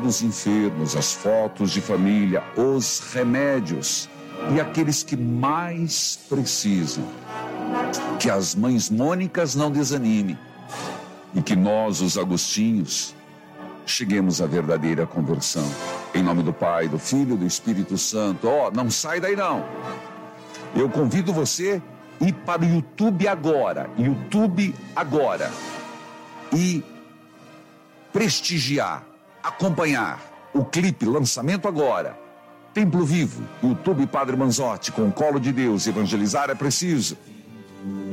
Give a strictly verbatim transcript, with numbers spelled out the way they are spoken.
dos enfermos, as fotos de família, os remédios e aqueles que mais precisam. Que as mães Mônicas não desanimem e que nós, os Agostinhos, cheguemos à verdadeira conversão. Em nome do Pai, do Filho e do Espírito Santo. Ó, oh, não sai daí não. Eu convido você a ir para o YouTube agora, YouTube agora, e prestigiar, acompanhar o clipe, lançamento agora. Templo Vivo, YouTube Padre Manzotti, com o colo de Deus, evangelizar é preciso.